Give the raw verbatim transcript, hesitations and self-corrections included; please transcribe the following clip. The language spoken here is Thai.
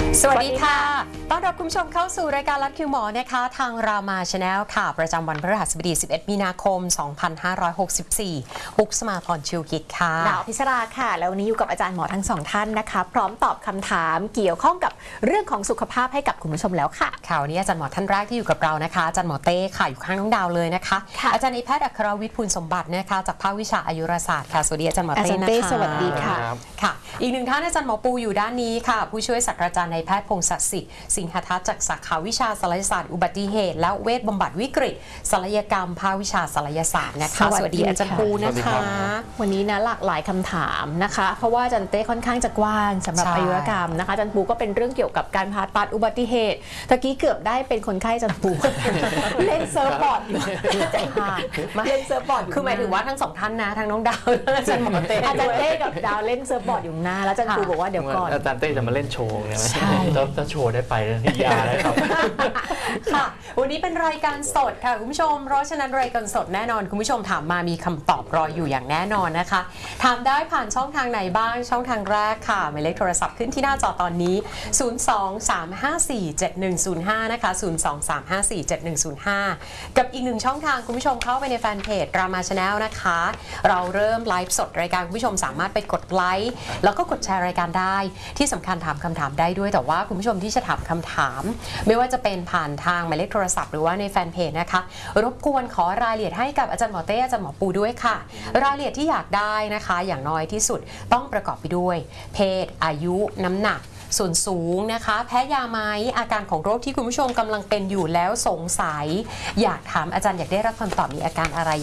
สวัสดีค่ะต้อนรับคุณผู้ชมเข้าสู่รายการลัดคิวหมอนะคะทางรามาชาแนลค่ะประจำวันพฤหัสบดีสิบเอ็ดมีนาคมสองพันห้าร้อยหกสิบสี่ปุ๊กสมาพรชิวกิจค่ะดาวพิชราค่ะแล้ววันนี้อยู่กับอาจารย์หมอทั้งสองท่านนะคะพร้อมตอบคำถามเกี่ยวข้องกับเรื่องของสุขภาพให้กับคุณผู้ชมแล้วค่ะค่ะวันนี้อาจารย์หมอท่านแรกที่อยู่กับเรานะคะอาจารย์หมอเต้ค่ะอยู่ข้างน้องดาวเลยนะคะอาจารย์นายแพทย์อัครวิทย์ภูลสมบัตินะคะจากภาควิชาอายุรศาสตร์ค่ะสวัสดีอาจารย์หมอเต้นะคะสวัสดีค่ะค่ะอีกหนึ่งท่านอาจารย์หมอปูอยู่ด้านนี้ค่ะผู้ช่วยศาสตราจารย์นายแพทย์พงศ์ศักดิ์สิทธิ์สิงหทัศน์จากสาขาวิชาศัลยศาสตร์อุบัติเหตุและเวชบำบัดวิกฤตศัลยกรรมภาควิชาศัลยศาสตร์นะคะสวัสดีอาจารย์ปูนะคะวันนี้นะหลากหลายคำถามนะคะเพราะว่าอาจารย์เต้ค่อนข้างจะกว้างสำหรับอายุรกรรมนะคะอาจารย์ปูก็เป็นเรื่องเกี่ยวกับการผ่าตัดอุบัติเหตุตะกี้เกือบได้เป็นคนไข้อาจารย์ปูเล่นเซิร์ฟบอร์ดอยู่ใจหายมาเล่นเซิร์ฟบอร์ดคือหมายถึงว่าทั้งสองท่านนะทั้งน้องดาวอาจารย์หมอเต้อาจารย์เต้กับดาวเล่นเซิร์ฟบอร์ดอยู่หน้าแล้วอาจารย์ปูบอกว่าเดี๋ยวก่อนอาจารย์เต้จะมาเล่นโชว์ใช่ไหมถ้าโชว์ได้ไปนี่ยาเลยครับค่ะวันนี้เป็นรายการสดค่ะคุณผู้ชมเพราะฉะนั้นรายการสดแน่นอนคุณผู้ชมถามมามีคำตอบรออยู่อย่างแน่นอนนะคะถามได้ผ่านช่องทางไหนบ้างช่องทางแรกค่ะหมายเลขโทรศัพท์ขึ้นที่หน้าจอตอนนี้ศูนย์ สอง สาม ห้า สี่ เจ็ด หนึ่ง ศูนย์ ห้านะคะศูนย์ สอง สาม ห้า สี่ เจ็ด หนึ่ง ศูนย์ ห้ากับอีกหนึ่งช่องทางคุณผู้ชมเข้าไปในแฟนเพจรามาชาแนลนะคะเราเริ่มไลฟ์สดรายการคุณผู้ชมสามารถไปกดไลค์แล้วก็กดแชร์รายการได้ที่สำคัญถามคำถามได้ด้วยแต่ว่าคุณผู้ชมที่จะถามคำถามไม่ว่าจะเป็นผ่านทางหมายเลขโทรศัพท์หรือว่าในแฟนเพจนะคะรบกวนขอรายละเอียดให้กับอาจารย์หมอเต้อาจารย์หมอปูด้วยค่ะรายละเอียดที่อยากได้นะคะอย่างน้อยที่สุดต้องประกอบไปด้วยเพศอายุน้ำหนักส่วนสูงนะคะแพ้ยาไหมอาการของโรคที่คุณผู้ชมกำลังเป็นอยู่แล้วสงสัยอยากถามอาจารย์อยากได้รับคำตอบมีอาการอะไร